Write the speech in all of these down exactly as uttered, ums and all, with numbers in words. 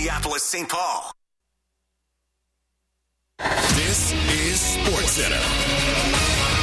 Minneapolis, Saint Paul. This is SportsCenter.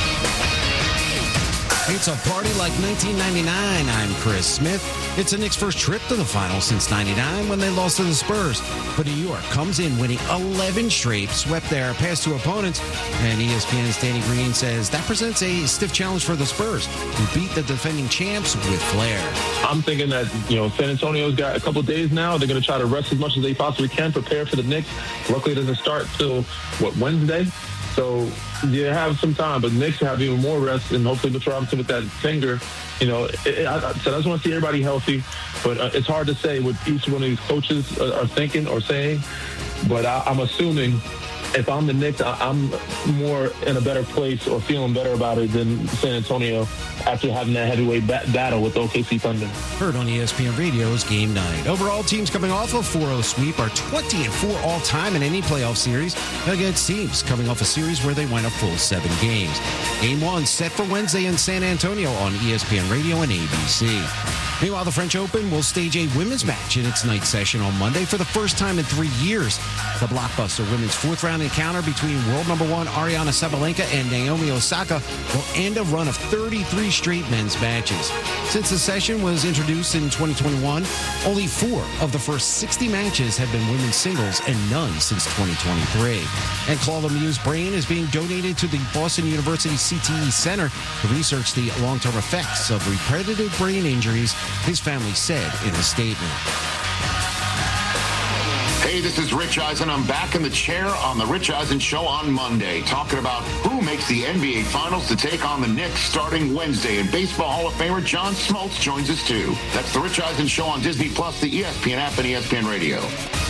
It's a party like nineteen ninety-nine. I'm Chris Smith. It's the Knicks' first trip to the finals since ninety-nine when they lost to the Spurs. But New York comes in winning eleven straight, swept their past two opponents, and E S P N's Danny Green says that presents a stiff challenge for the Spurs, who beat the defending champs with flair. I'm thinking that, you know, San Antonio's got a couple of days now. They're going to try to rest as much as they possibly can, prepare for the Knicks. Luckily, it doesn't start till, what, Wednesday? So you have some time, but Knicks have even more rest, and hopefully Mitchell Robinson with that finger, you know, it, it, I, so I just want to see everybody healthy, but uh, it's hard to say what each one of these coaches are, are thinking or saying, but I, I'm assuming if I'm the Knicks, I, I'm more in a better place or feeling better about it than San Antonio after having that heavyweight ba- battle with O K C Thunder. Heard on E S P N Radio's Game Night. Overall, teams coming off a four oh sweep are twenty and four all-time in any playoff series against teams coming off a series where they went a full seven games. Game one set for Wednesday in San Antonio on E S P N Radio and A B C. Meanwhile, the French Open will stage a women's match in its night session on Monday for the first time in three years. The blockbuster women's fourth-round encounter between world number one Ariana Sabalenka and Naomi Osaka will end a run of thirty-three straight men's matches. Since the session was introduced in twenty twenty-one, only four of the first sixty matches have been women's singles and none since twenty twenty-three. And Claude Lemieux's brain is being donated to the Boston University C T E Center to research the long-term effects of repetitive brain injuries, his family said in a statement. Hey, this is Rich Eisen. I'm back in the chair on the Rich Eisen Show on Monday, talking about who makes the N B A Finals to take on the Knicks starting Wednesday. And Baseball Hall of Famer John Smoltz joins us too. That's the Rich Eisen Show on Disney Plus, the E S P N app, and E S P N Radio.